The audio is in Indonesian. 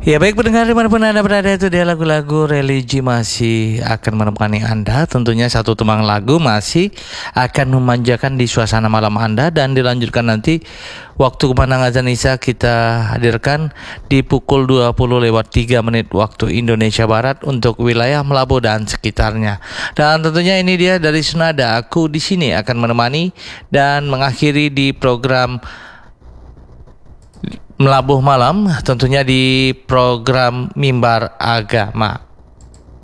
Ya baik pendengar dimanapun Anda berada, itu dia lagu-lagu religi masih akan menemani Anda. Tentunya satu tembang lagu masih akan memanjakan di suasana malam Anda. Dan dilanjutkan nanti waktu kumandang azan Isya kita hadirkan di pukul 20:03 waktu Indonesia Barat untuk wilayah Melabuh dan sekitarnya. Dan tentunya ini dia dari Senada, aku di sini akan menemani dan mengakhiri di program Melabuh Malam, tentunya di program Mimbar Agama.